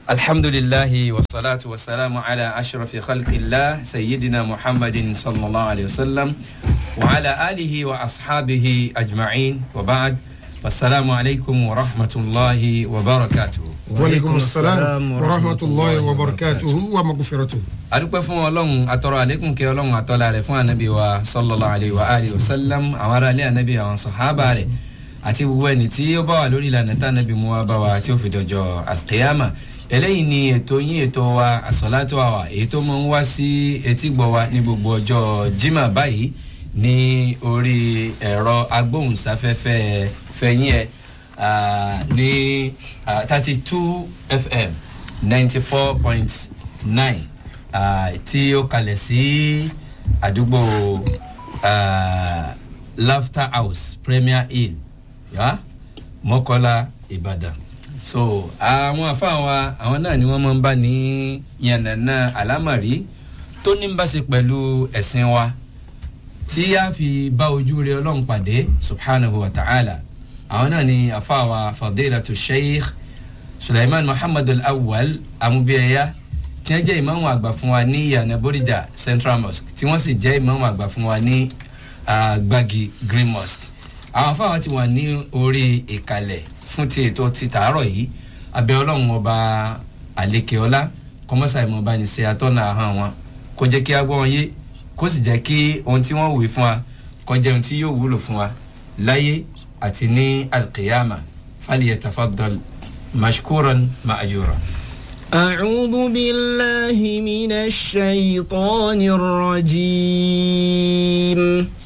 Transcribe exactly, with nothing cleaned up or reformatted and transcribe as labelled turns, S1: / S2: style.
S1: Alhamdulillahi wa salatu wa salamu ala ashrafi khalqillah sayyidina Muhammadin sallallahu alayhi wa sallam wa ala alihi wa ashabihi ajma'in wa ba'd. Assalamu alaykum wa rahmatullahi wa barakatuh.
S2: Wa alaykum assalam wa rahmatullahi wa barakatuh wa maghfiratuh.
S1: Adúpẹ́ fún Ọlọ́run, atọrọ àlékún kẹ́ Ọlọ́run atọ́lá rẹ̀ fún Ànábì wa sallallahu alayhi wa alihi wa sallam, àwọn ará ilé Ànábì, àwọn sàhábà rẹ̀ àti gbogbo ẹni tí ó bá wà lórí ìlànà tí Ànábì mú wá bá wa tí ó fi dọjọ́ al-qiyamah. Eléyìí ni ètò yín, ètò wa àsọ̀látò àwà, èyí tó mọ̀ ń wá sí etígbọ̀ wa ní gbogbo ọjọ́ Jímọ̀ báyìí ní orí ẹ̀rọ agbóhùnsáfẹ́fẹ́ fẹ̀yìn ẹ̀ ní thirty two F M ninety four point nine tí ó kalẹ̀ sí àdúgbò Laughter House Premier Inn, yeah? Mọ́kọ́lá, Ìbàdàn. So àwọn afáwa àwọn náà ni wọ́n máa ń bá ní yànnàná àlámọ̀rí tó ní bá ṣe pẹ̀lú ẹ̀sìn wa tí a fi bá ojú rere Ọlọ́run pàdé subhanahu wa ta'ala. Àwọn náà ni afáwa fadilatu Sheikh Sulaiman Muhammad al-Awwal Amubiyeya tí wọ́n jẹ́ ìmáàmù àgbà fún wa ní Ìyànà Bódìjà Central Mosque, tí wọ́n sì jẹ́ ìmáàmù àgbà fún wa ní Gbági Green Mosque. Àwọn afáwa ti wà ní orí ìkàlẹ̀ fún ti ètò ti tàárọ̀ yìí. Abẹ́ Ọlọ́run ọba àlékè ọlá kọ́mọ́sà ìmọ̀ bá ní ṣe àtọ́nà ahọ́n wọn, kó jẹ́ kí a gbọ́ wọn yé, kó sì jẹ́ kí ohun tí wọ́n wí fún wa kó jẹ́ ohun tí yóò wúlò fún wa láyé àti ní al-qiyama. falyatafaddal mashkuran ma'jura.
S3: أعوذ بالله من الشيطان الرجيم